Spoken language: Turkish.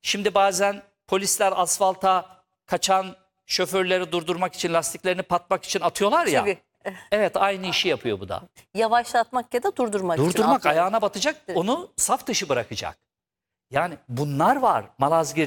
Şimdi bazen polisler asfalta kaçan şoförleri durdurmak için, lastiklerini patmak için atıyorlar ya. Çivi. Evet, aynı işi yapıyor bu da. Yavaşlatmak ya da durdurmak için. Durdurmak, atlayın. ayağına batacak, onu saf dışı bırakacak. Yani bunlar var Malazgirt